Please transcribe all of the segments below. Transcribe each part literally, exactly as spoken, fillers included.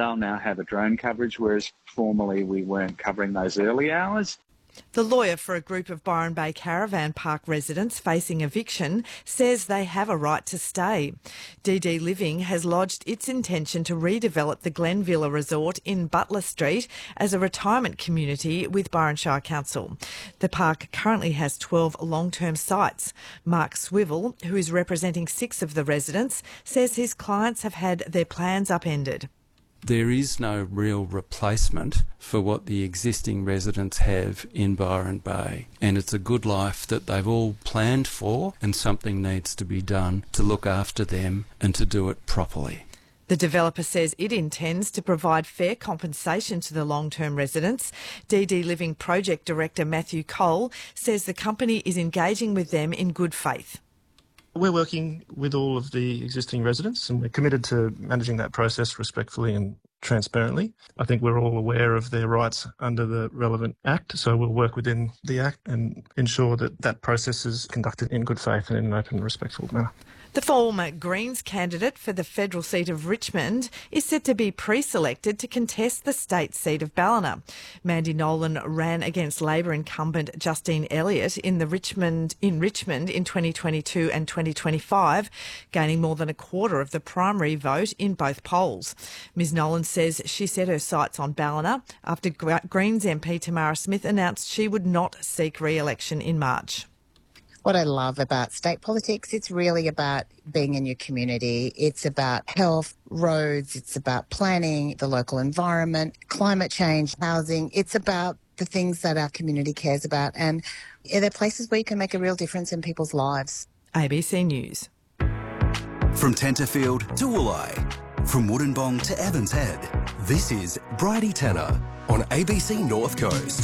they'll now have a drone coverage, whereas formerly we weren't covering those early hours. The lawyer for a group of Byron Bay Caravan Park residents facing eviction says they have a right to stay. D D Living has lodged its intention to redevelop the Glen Villa Resort in Butler Street as a retirement community with Byron Shire Council. The park currently has twelve long-term sites. Mark Swivel, who is representing six of the residents, says his clients have had their plans upended. There is no real replacement for what the existing residents have in Byron Bay, and it's a good life that they've all planned for, and something needs to be done to look after them and to do it properly. The developer says it intends to provide fair compensation to the long-term residents. D D Living Project Director Matthew Cole says the company is engaging with them in good faith. We're working with all of the existing residents and we're committed to managing that process respectfully and transparently. I think we're all aware of their rights under the relevant Act, so we'll work within the Act and ensure that that process is conducted in good faith and in an open and respectful manner. The former Greens candidate for the federal seat of Richmond is set to be pre-selected to contest the state seat of Ballina. Mandy Nolan ran against Labor incumbent Justine Elliott in the Richmond in Richmond in twenty twenty-two and twenty twenty-five, gaining more than a quarter of the primary vote in both polls. Ms Nolan says she set her sights on Ballina after Greens M P Tamara Smith announced she would not seek re-election in March. What I love about state politics, it's really about being in your community. It's about health, roads, it's about planning, the local environment, climate change, housing. It's about the things that our community cares about. And they're places where you can make a real difference in people's lives. A B C News. From Tenterfield to Wooleye, from Wollongong to Evans Head, this is Bridie Tanner on A B C North Coast.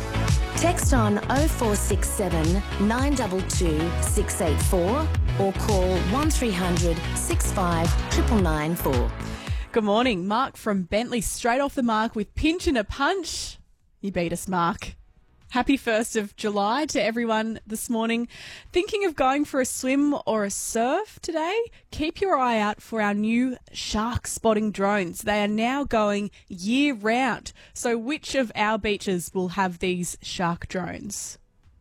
Text on oh four six seven, nine two two, six eight four or call one three hundred, six five nine nine nine four. Good morning. Mark from Bentley, straight off the mark with Pinch and a Punch. You beat us, Mark. Happy first of July to everyone this morning. Thinking of going for a swim or a surf today? Keep your eye out for our new shark spotting drones. They are now going year round. So which of our beaches will have these shark drones?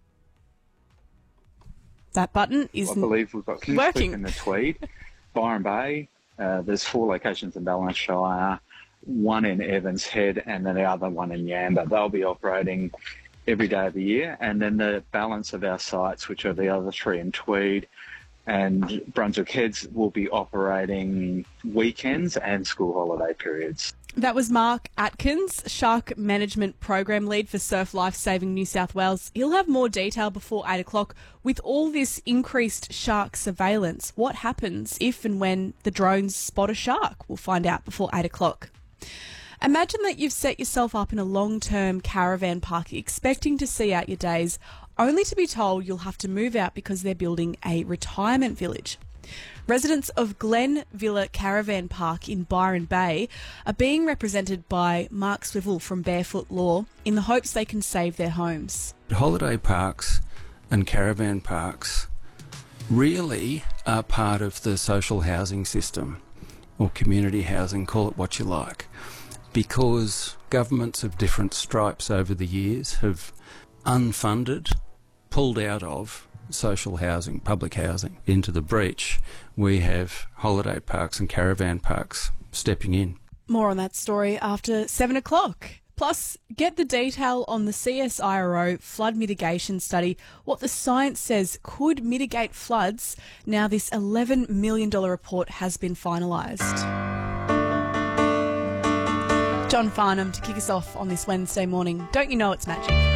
That button is I believe we've got Kingscliff working. in the Tweed, Byron Bay. Uh, there's four locations in Ballina Shire, one in Evans Head and then the other one in Yamba. They'll be operating every day of the year, and then the balance of our sites, which are the other three in Tweed and Brunswick Heads, will be operating weekends and school holiday periods. That was Mark Atkins, Shark Management Program Lead for Surf Life Saving New South Wales. He'll have more detail before eight o'clock. With all this increased shark surveillance, what happens if and when the drones spot a shark? We'll find out before eight o'clock. Imagine that you've set yourself up in a long-term caravan park expecting to see out your days, only to be told you'll have to move out because they're building a retirement village. Residents of Glen Villa Caravan Park in Byron Bay are being represented by Mark Swivel from Barefoot Law in the hopes they can save their homes. Holiday parks and caravan parks really are part of the social housing system, or community housing, call it what you like, because governments of different stripes over the years have unfunded, pulled out of social housing, public housing, into the breach. We have holiday parks and caravan parks stepping in. More on that story after seven o'clock. Plus, get the detail on the C S I R O flood mitigation study, what the science says could mitigate floods. Now this eleven million dollars report has been finalised. John Farnham to kick us off on this Wednesday morning. Don't you know it's magic?